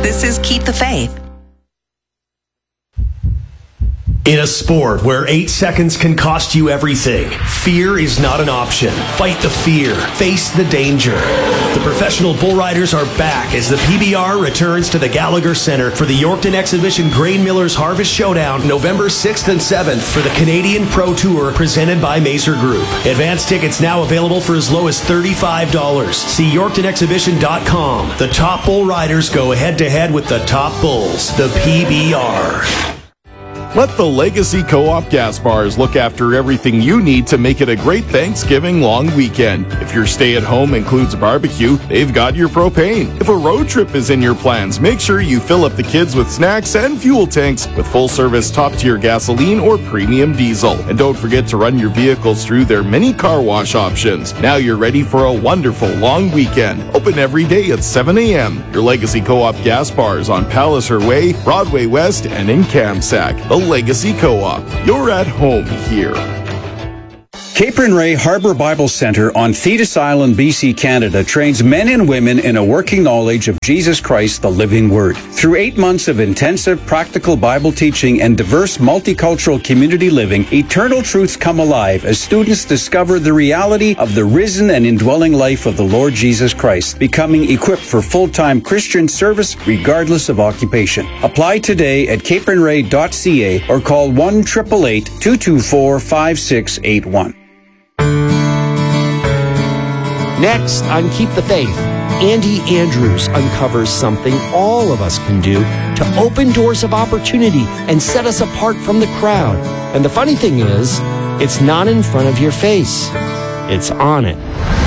This is Keep the Faith. In a sport where 8 seconds can cost you everything, fear is not an option. Fight the fear. Face the danger. The professional bull riders are back as the PBR returns to the Gallagher Centre for the Yorkton Exhibition Grain Millers Harvest Showdown November 6th and 7th for the Canadian Pro Tour presented by Mazer Group. Advance tickets now available for as low as $35. See YorktonExhibition.com. The top bull riders go head-to-head with the top bulls, the PBR. Let the Legacy Co-op gas bars look after everything you need to make it a great Thanksgiving long weekend. If your stay-at-home includes a barbecue, they've got your propane. If a road trip is in your plans, make sure you fill up the kids with snacks and fuel tanks with full-service top-tier gasoline or premium diesel. And don't forget to run your vehicles through their mini car wash options. Now you're ready for a wonderful long weekend. Open every day at 7 a.m. Your Legacy Co-op gas bars on Palliser Way, Broadway West, and in Kamsack. The Legacy Co-op. You're at home here. Cape and Ray Harbor Bible Center on Thetis Island, BC, Canada trains men and women in a working knowledge of Jesus Christ, the living Word. Through 8 months of intensive practical Bible teaching and diverse multicultural community living, eternal truths come alive as students discover the reality of the risen and indwelling life of the Lord Jesus Christ, becoming equipped for full-time Christian service regardless of occupation. Apply today at capeandray.ca or call 1-888-224-5681. Next on Keep the Faith, Andy Andrews uncovers something all of us can do to open doors of opportunity and set us apart from the crowd. And the funny thing is, it's not in front of your face. It's on it.